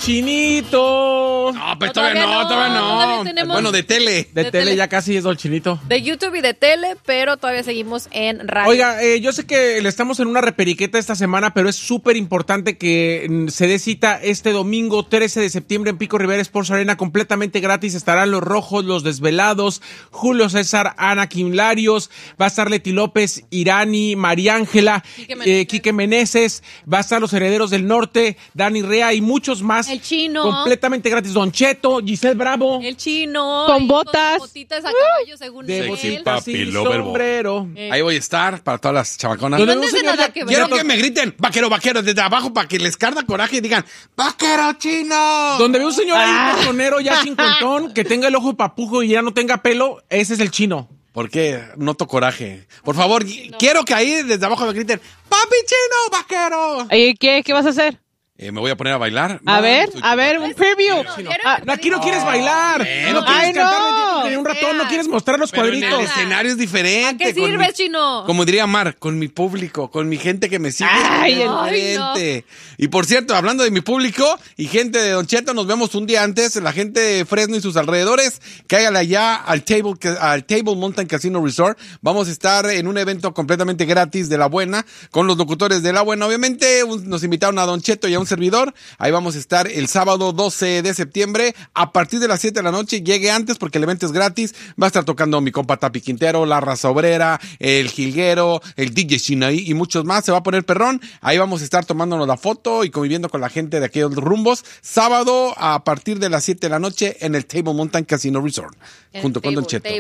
Chinito. No, pero todavía no. Bueno, de tele. De tele ya casi es Don Chinito. De YouTube y de tele, pero todavía seguimos en radio. Oiga, yo sé que le estamos en una reperiqueta esta semana, pero es súper importante que se dé cita este domingo 13 de septiembre en Pico Rivera Sports Arena, completamente gratis. Estarán los Rojos, los Desvelados, Julio César, Ana Quimlarios, va a estar Leti López, Irani, María Ángela, Quique Meneses, va a estar los Herederos del Norte, Dani Rea y muchos más. El Chino. Completamente gratis. Don Cheto, Giselle Bravo. El Chino. Con botas. Con botitas a caballo, según De él. Sexy botitas papi, y lover boy. sombrero. Ahí voy a estar para todas las chamaconas. ¿Dónde No un tiene señor nada ya- que ver. Quiero que me griten, vaquero, vaquero, desde abajo para que les carga coraje y digan, vaquero chino. Donde ve un señor ahí, un personero ya cincuentón, que tenga el ojo papujo y ya no tenga pelo, ese es el Chino. ¿Por qué? Noto coraje. Por favor, quiero que ahí desde abajo me griten, papi chino, vaquero. ¿Y qué vas a hacer? Me voy a poner a bailar. A ver, Soy un preview. No, aquí no quieres bailar. Bueno, no quieres ay, cantar no. en un ratón, no quieres mostrar los Pero en cuadritos. el escenario es diferente. ¿A qué con sirves, mi- Chino? Como diría Mar, con mi público, con mi gente que me sigue. Ay, es ay, diferente. Y por cierto, hablando de mi público y gente de Don Cheto, nos vemos un día antes. La gente de Fresno y sus alrededores, cáigale allá al Table Mountain Casino Resort. Vamos a estar en un evento completamente gratis de La Buena, con los locutores de La Buena. Obviamente, nos invitaron a Don Cheto y a un servidor. Ahí vamos a estar el sábado 12 de septiembre a partir de las 7 de la noche. Llegue antes porque el evento es gratis. Va a estar tocando mi compa Tapi Quintero, La Raza Obrera, El Jilguero, el DJ Shinaí y muchos más. Se va a poner perrón. Ahí vamos a estar tomándonos la foto y conviviendo con la gente de aquellos rumbos. Sábado a partir de las 7 de la noche en el Table Mountain Casino Resort. Junto con Don Cheto.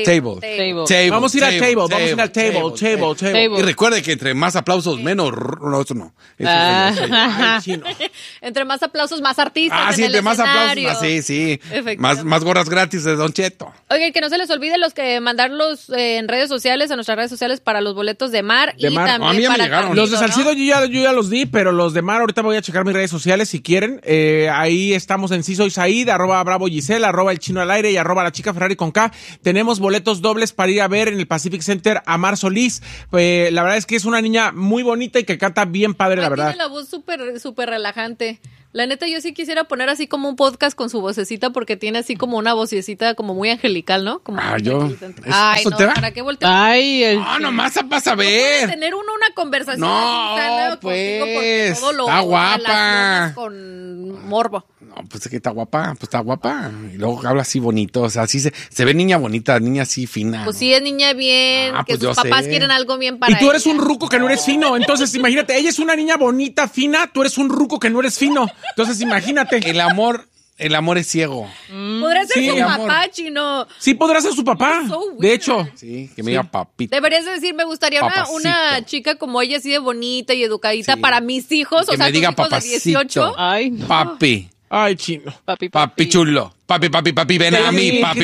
Table. Vamos a ir al table, vamos a ir al table. Y recuerde que entre más aplausos, menos... No, eso no. Eso Ay, Chino. Entre más aplausos, más artistas. sí, en el entre más aplausos. escenario. Sí. Efectivamente. Más gorras gratis de Don Cheto. Oigan, que no se les olvide los que mandarlos en redes sociales, a nuestras redes sociales para los boletos de Mar De y Mar. también A mí ya me para llegaron. Carlito, Los de Salcido yo ya los di, pero los de Mar ahorita voy a checar mis redes sociales si quieren. Ahí estamos en Sí Soy Said, @Bravo Giselle, @El Chino al Aire y @La Chica Ferrari con K. Tenemos boletos dobles para ir a ver en el Pacific Center a Mar Solís. La verdad es que es una niña muy bonita y que canta bien padre, la verdad. Tiene la voz súper relajante. La neta, yo sí quisiera poner así como un podcast con su vocecita porque tiene así como una vocecita como muy angelical, ¿no? Como Ay, no, soltera? ¿para qué voltear? Ay, No, nomás vas a Puede ver. tener una conversación No, así sana pues, contigo porque todo lo está guapa. relacionas con morbo. No, pues es que está guapa. Y luego habla así bonito, o sea, así se ve niña bonita, niña así fina. Pues sí, es niña bien, Ah, que pues yo sus papás sé. quieren algo bien para Y tú eres ella. un ruco que no eres fino. Entonces, imagínate, ella es una niña bonita, fina. Tú eres un ruco que no eres fino. Entonces, imagínate. El amor es ciego. Podría ser Sí, su amor. papá, Chino. Sí podrás ser su papá. So weird. De hecho. Sí, que me diga papito. Deberías decir, me gustaría Papacito. una chica como ella, así de bonita y educadita Sí. para mis hijos, Que o sea, me diga tus hijos de papacito. 18. ay, Papi. Ay, Chino. Papi chulo. Papi, ven a mí, papi.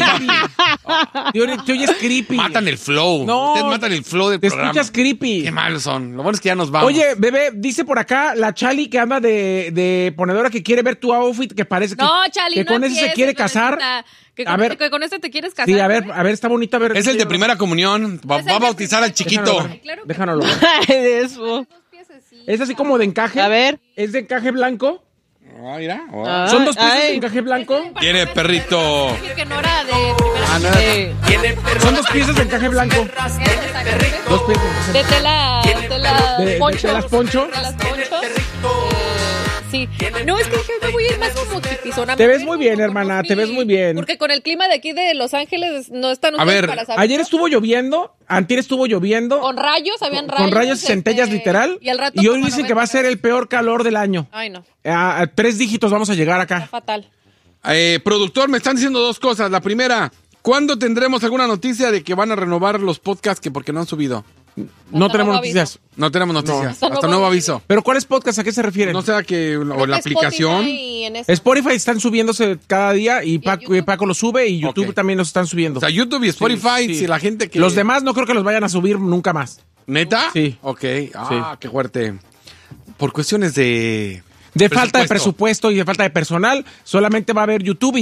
Te oyes creepy. Matan el flow. No. Ustedes matan el flow del Te programa. escuchas creepy. Qué malos son. Lo bueno es que ya nos vamos. Oye, bebé, dice por acá la Chali que anda de ponedora que quiere ver tu outfit, que parece que, No, Chali, que no con ese se empieces, quiere casar. Bebecita. Que A con, ver. que con este te quieres casar. Sí, a ver, güey. está bonita. A ver, es el de primera comunión. Va Es el a de bautizar al chiquito. Déjalo ver. Claro que Déjalo ver. de eso. Es así como de encaje. A ver. Es de encaje blanco. Ah, mira. Oh. Ah, Son dos piezas de ay. encaje blanco. Tiene perrito. Decir que no era de primera. no era- Eh, Son dos piezas de encaje blanco. Dos piezas de encaje De tela de poncho. telas poncho. Telas poncho. Sí. No, es que yo me voy a ir más como tipizona. Te ves muy bien, hermana, te ves muy bien. Porque con el clima de aquí de Los Ángeles no están A ustedes ver, para saber. Ayer estuvo lloviendo, antier estuvo lloviendo. Con rayos, habían rayos. Con rayos y centellas literal. Y al rato hoy como dicen que va a ser el peor calor del año. Ay, no. A 3 dígitos vamos a llegar acá. Fatal. Productor, me están diciendo dos cosas. La primera, ¿cuándo tendremos alguna noticia de que van a renovar los podcasts que porque no han subido? No Hasta tenemos nuevo noticias. No tenemos noticias. No. Hasta Hasta nuevo nuevo aviso. ¿Pero cuáles podcasts? ¿A qué se refieren? No sea que o Creo la que aplicación. Spotify en este- Spotify están subiéndose cada día y YouTube. Paco lo sube y YouTube Ok. también los están subiendo. O sea, YouTube y Spotify, Sí. si la gente que... Los demás no creo que los vayan a subir nunca más. ¿Neta? Sí. Ok. Qué fuerte. Por cuestiones de... De falta de presupuesto y de falta de personal, solamente va a haber YouTube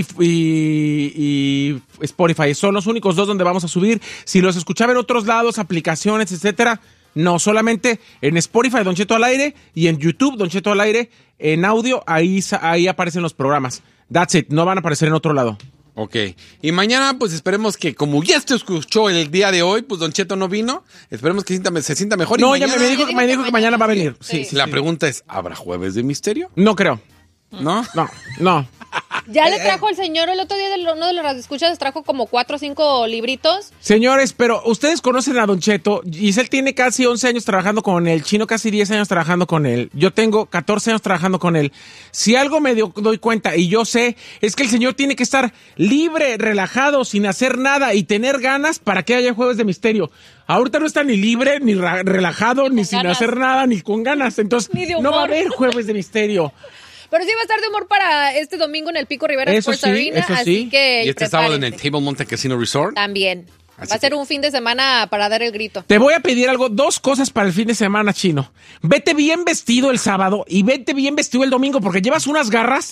y Spotify. Son los únicos dos donde vamos a subir. Si los escuchaba en otros lados, aplicaciones, etcétera, No, solamente en Spotify, Don Cheto al aire, y en YouTube, Don Cheto al aire, en audio, ahí aparecen los programas. That's it, no van a aparecer en otro lado. Ok. Y mañana, pues esperemos que, como ya se escuchó el día de hoy, pues Don Cheto no vino. Esperemos que se sienta mejor. No, y ya mañana... me dijo que mañana va a venir. Sí. La pregunta es, ¿habrá Jueves de Misterio? No creo. ¿No? No. Ya le trajo el señor el otro día, uno de los radioescuchas trajo como 4 o 5 libritos. Señores, pero ustedes conocen a Don Cheto. Giselle tiene casi 11 años trabajando con él. Chino casi 10 años trabajando con él. Yo tengo 14 años trabajando con él. Si algo me doy cuenta, y yo sé, es que el señor tiene que estar libre, relajado, sin hacer nada y tener ganas para que haya Jueves de Misterio. Ahorita no está ni libre, ni relajado, ni sin hacer nada, ni con ganas. Entonces, no va a haber Jueves de Misterio. Pero sí va a estar de humor para este domingo en el Pico Rivera Sports Arena, así que y este sábado en el Table Mountain Casino Resort. También. Va a ser un fin de semana para dar el grito. Te voy a pedir algo, 2 cosas para el fin de semana, Chino. Vete bien vestido el sábado y vete bien vestido el domingo, porque llevas unas garras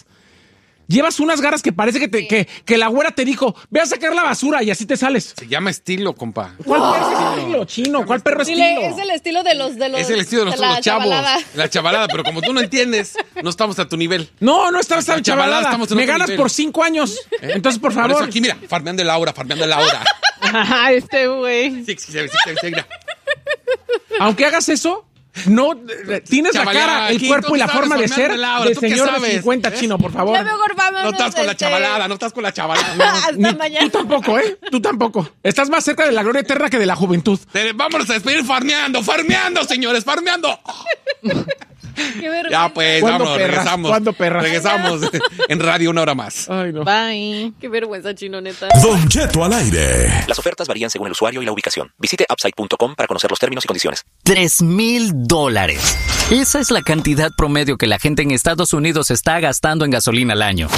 que parece que la güera te dijo, ve a sacar la basura y así te sales. Se llama estilo, compa. ¿Cuál perro estilo, Chino? ¿Cuál perro estilo? Es el estilo de los es el estilo de los chavos. La chavalada, pero como tú no entiendes, no estamos a tu nivel. No estamos a chavalada. Me ganas nivel. Por 5 años. Entonces, por favor. Por eso aquí, mira, farmeando el aura. Este güey. Sí, mira. Aunque hagas eso, no tienes la cara, el cuerpo y la forma de ser de señor de 50, Chino, por favor. No estás con la chavalada, Hasta mañana. Tú tampoco, Tú tampoco. Estás más cerca de la gloria eterna que de la juventud. Vámonos a despedir farmeando, señores, farmeando. Qué vergüenza. Ya pues, vámonos, regresamos. ¿Cuándo, perras? Regresamos en radio 1 hora más. Ay, no. Bye. Qué vergüenza, Chino, neta. Don Cheto al aire. Las ofertas varían según el usuario y la ubicación. Visite Upside.com para conocer los términos y condiciones. $3,000. Esa es la cantidad promedio que la gente en Estados Unidos está gastando en gasolina al año.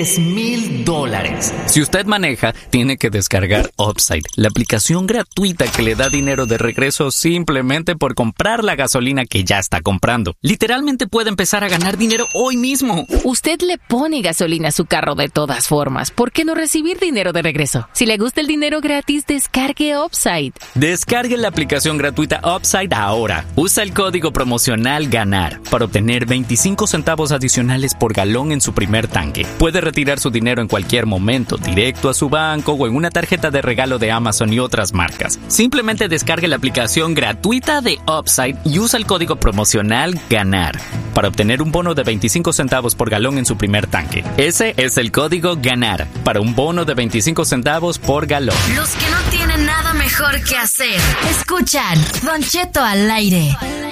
$3,000. Si usted maneja, tiene que descargar Upside, la aplicación gratuita que le da dinero de regreso simplemente por comprar la gasolina que ya está comprando. Literalmente puede empezar a ganar dinero hoy mismo. Usted le pone gasolina a su carro de todas formas. ¿Por qué no recibir dinero de regreso? Si le gusta el dinero gratis, descargue Upside. Descargue la aplicación gratuita Upside ahora. Usa el código promocional GANAR para obtener 25 centavos adicionales por galón en su primer tanque. Puede retirar su dinero en cualquier momento, directo a su banco o en una tarjeta de regalo de Amazon y otras marcas. Simplemente descargue la aplicación gratuita de Upside y usa el código promocional GANAR para obtener un bono de 25 centavos por galón en su primer tanque. Ese es el código GANAR para un bono de 25 centavos por galón. Los que no tienen nada mejor que hacer, escuchan Don Cheto al aire.